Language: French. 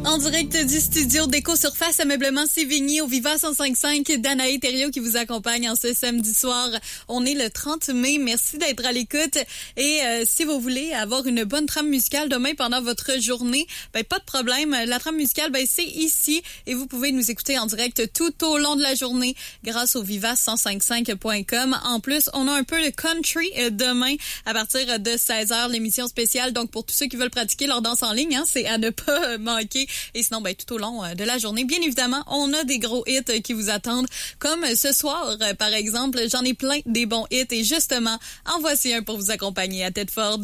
En direct du studio d'Éco-Surface Ameublement Sévigny au Viva 105.5, Danae Thériault qui vous accompagne en ce samedi soir. On est le 30 mai. Merci d'être à l'écoute. Et si vous voulez avoir une bonne trame musicale demain pendant votre journée, pas de problème. La trame musicale, c'est ici et vous pouvez nous écouter en direct tout au long de la journée grâce au viva105.5.com. En plus, on a un peu le country demain à partir de 16h, l'émission spéciale. Donc, pour tous ceux qui veulent pratiquer leur danse en ligne, c'est à ne pas manquer. Et sinon, tout au long de la journée, bien évidemment, on a des gros hits qui vous attendent. Comme ce soir, par exemple, j'en ai plein des bons hits. Et justement, en voici un pour vous accompagner à Tedford.